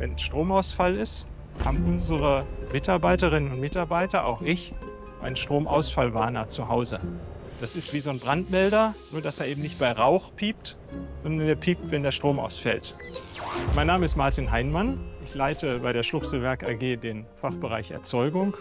Wenn Stromausfall ist, haben unsere Mitarbeiterinnen und Mitarbeiter, auch ich, einen Stromausfallwarner zu Hause. Das ist wie so ein Brandmelder, nur dass er eben nicht bei Rauch piept, sondern der piept, wenn der Strom ausfällt. Mein Name ist Martin Heinmann. Ich leite bei der Schluchselwerk AG den Fachbereich Erzeugung.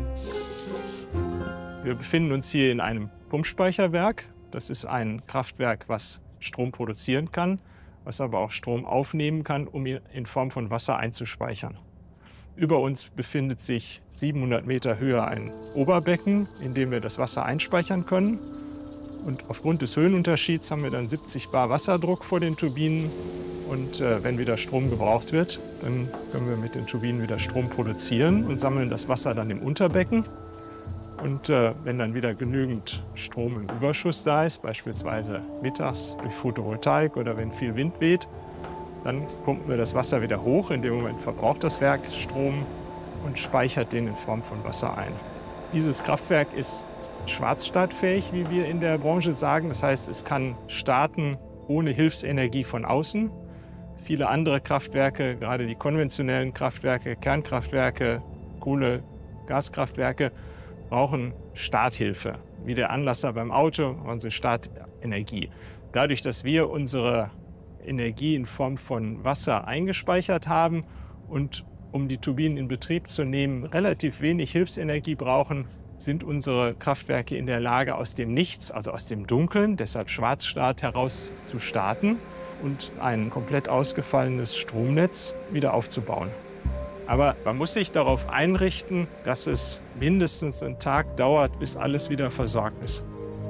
Wir befinden uns hier in einem Pumpspeicherwerk. Das ist ein Kraftwerk, was Strom produzieren kann, was aber auch Strom aufnehmen kann, um ihn in Form von Wasser einzuspeichern. Über uns befindet sich 700 Meter höher ein Oberbecken, in dem wir das Wasser einspeichern können. Und aufgrund des Höhenunterschieds haben wir dann 70 Bar Wasserdruck vor den Turbinen. Und wenn wieder Strom gebraucht wird, dann können wir mit den Turbinen wieder Strom produzieren und sammeln das Wasser dann im Unterbecken. Und wenn dann wieder genügend Strom im Überschuss da ist, beispielsweise mittags durch Photovoltaik oder wenn viel Wind weht, dann pumpen wir das Wasser wieder hoch. In dem Moment verbraucht das Werk Strom und speichert den in Form von Wasser ein. Dieses Kraftwerk ist schwarzstartfähig, wie wir in der Branche sagen. Das heißt, es kann starten ohne Hilfsenergie von außen. Viele andere Kraftwerke, gerade die konventionellen Kraftwerke, Kernkraftwerke, Kohle-, Gaskraftwerke, brauchen Starthilfe. Wie der Anlasser beim Auto, unsere Startenergie. Dadurch, dass wir unsere Energie in Form von Wasser eingespeichert haben und um die Turbinen in Betrieb zu nehmen, relativ wenig Hilfsenergie brauchen, sind unsere Kraftwerke in der Lage, aus dem Nichts, also aus dem Dunkeln, deshalb Schwarzstart, heraus zu starten und ein komplett ausgefallenes Stromnetz wieder aufzubauen. Aber man muss sich darauf einrichten, dass es mindestens einen Tag dauert, bis alles wieder versorgt ist.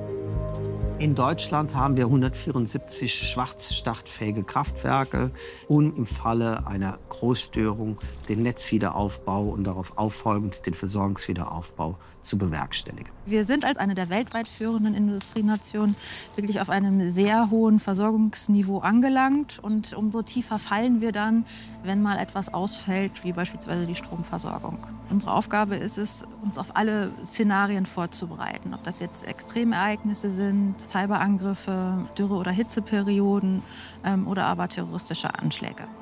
In Deutschland haben wir 174 schwarzstartfähige Kraftwerke, um im Falle einer Großstörung den Netzwiederaufbau und darauf auffolgend den Versorgungswiederaufbau zu bewerkstelligen. Wir sind als eine der weltweit führenden Industrienationen wirklich auf einem sehr hohen Versorgungsniveau angelangt. Und umso tiefer fallen wir dann, wenn mal etwas ausfällt, wie beispielsweise die Stromversorgung. Unsere Aufgabe ist es, uns auf alle Szenarien vorzubereiten. Ob das jetzt Extremereignisse sind, Cyberangriffe, Dürre- oder Hitzeperioden oder aber terroristische Anschläge.